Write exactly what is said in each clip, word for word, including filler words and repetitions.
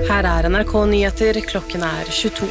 Her er N R K Nyheter, klokken er tjueto.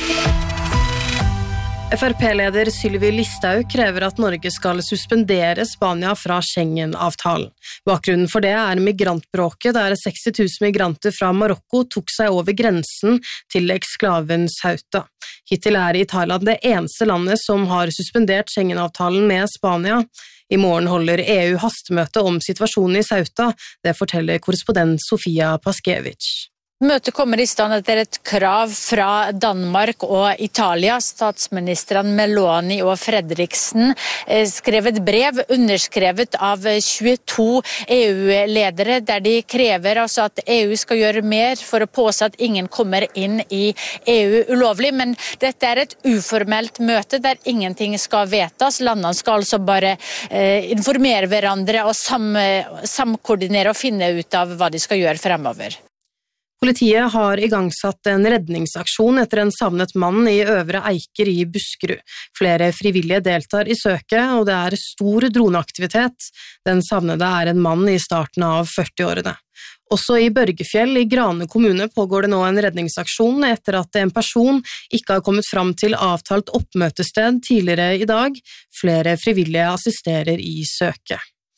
F R P-leder Sylvi Listhaug krever at Norge skal suspendere Spania fra Schengen-avtalen. Bakgrunnen for det er migrantbråket der seksti tusen migranter fra Marokko tok seg over grensen til eksklaven Ceuta. Hittil er Italia det eneste landet som har suspendert Schengen-avtalen med Spania. I morgen holder E U hastemøte om situasjonen i Ceuta, det forteller korrespondent Sofia Paskevich. Møtet kommer i stand etter et krav fra Danmark og Italia. Statsministrene Meloni og Fredriksen skrev et brev underskrevet av tjueto E U-ledere, der de krever altså at E U skal gjøre mer for å påse at ingen kommer inn i E U ulovlig. Men dette er et uformelt møte der ingenting skal vedtas. Landene skal altså bare eh, informere hverandre og sam, samkoordinere og finne ut av hva de skal gjøre fremover. Politiet har igangsatt en redningsaksjon etter en savnet mann i Øvre Eiker i Buskerud. Flere frivillige deltar i søket, og det er stor droneaktivitet. Den savnede er en mann i starten av førtiårene. Også i Børgefjell i Grane kommune pågår det nå en redningsaksjon etter at en person ikke har kommet fram til avtalt oppmøtested tidligere i dag. Flere frivillige assisterer i søket.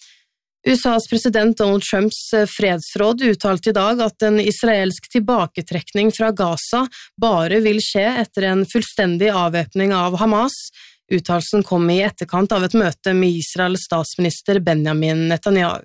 U S A's president Donald Trumps fredsråd uttalte i dag at en israelsk tilbaketrekning fra Gaza bare vil skje etter en fullstendig avvæpning av Hamas. Uttalelsen kom i etterkant av et møte med Israels statsminister Benjamin Netanyahu.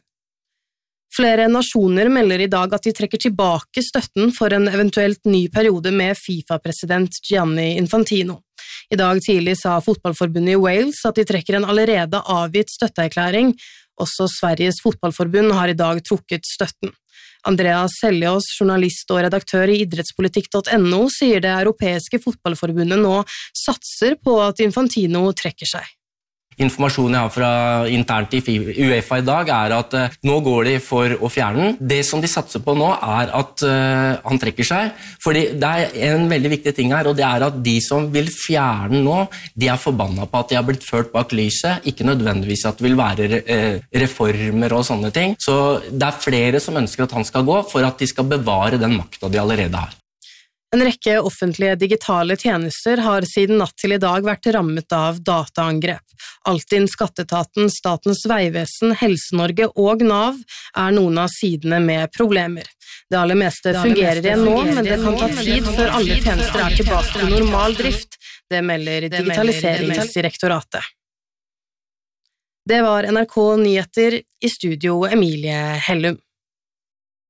Flere nasjoner melder i dag at de trekker tilbake støtten for en eventuelt ny periode med FIFA-president Gianni Infantino. I dag tidlig sa fotballforbundet i Wales at de trekker en allerede avgitt støtteerklæring. Også Sveriges fotballforbund har i dag trukket støtten. Andreas Seljås, journalist og redaktør i idrettspolitikk punktum no, sier det europeiske fotballforbundet nå satser på at Infantino trekker seg. Informasjonen jeg har fra internt i UEFA i dag er at uh, nå går de for å fjerne den. Det som de satser på nå er at uh, han trekker seg, fordi det er en veldig viktig ting her, og det er at de som vil fjerne den nå, de er forbanna på at de har blitt ført bak lyset, ikke nødvendigvis at det vil være uh, reformer og sånne ting. Så det er flere som ønsker at han skal gå for at de skal bevare den makta de allerede har. En rekke offentlige digitale tjenester har siden natt til i dag vært rammet av dataangrep. Altinn, Skatteetaten, Statens vegvesen, Helse-Norge og Nav er noen av sidene med problemer. Det aller meste fungerer igjen nå, men det kan ta tid før alle tjenester er tilbake til normal drift. Det melder Digitaliseringsdirektoratet. Det var N R K Nyheter, i studio Emilie Hellum.